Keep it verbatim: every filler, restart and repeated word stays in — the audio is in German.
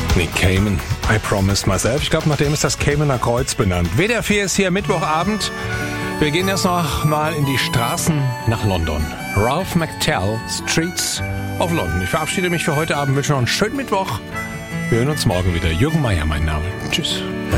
Nee, Cayman. I promised myself. Ich glaube, nachdem ist das Caymaner Kreuz benannt. W D R vier ist hier Mittwochabend. Wir gehen jetzt noch mal in die Straßen nach London. Ralph McTell, Streets of London. Ich verabschiede mich für heute Abend, wünsche noch einen schönen Mittwoch. Wir hören uns morgen wieder. Jürgen Meier, mein Name. Tschüss.